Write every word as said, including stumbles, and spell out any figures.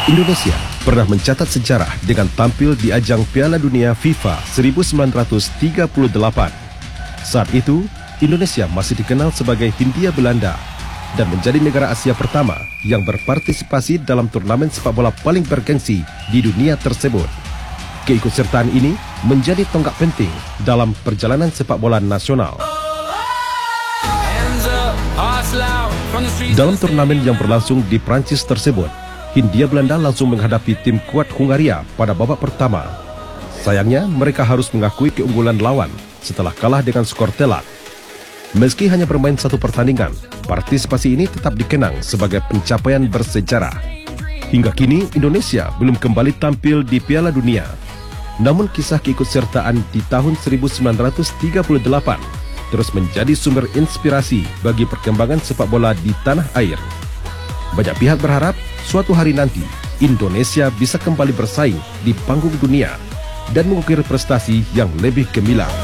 Indonesia pernah mencatat sejarah dengan tampil di ajang Piala Dunia FIFA seribu sembilan ratus tiga puluh delapan. Saat itu, Indonesia masih dikenal sebagai Hindia Belanda dan menjadi negara Asia pertama yang berpartisipasi dalam turnamen sepak bola paling bergengsi di dunia tersebut. Keikutsertaan ini menjadi tonggak penting dalam perjalanan sepak bola nasional. Dalam turnamen yang berlangsung di Prancis tersebut, Hindia Belanda langsung menghadapi tim kuat Hungaria pada babak pertama. Sayangnya, mereka harus mengakui keunggulan lawan setelah kalah dengan skor telak. Meski hanya bermain satu pertandingan, partisipasi ini tetap dikenang sebagai pencapaian bersejarah. Hingga kini, Indonesia belum kembali tampil di Piala Dunia. Namun kisah keikutsertaan di tahun seribu sembilan ratus tiga puluh delapan terus menjadi sumber inspirasi bagi perkembangan sepak bola di tanah air. Banyak pihak berharap suatu hari nanti Indonesia bisa kembali bersaing di panggung dunia dan mengukir prestasi yang lebih gemilang.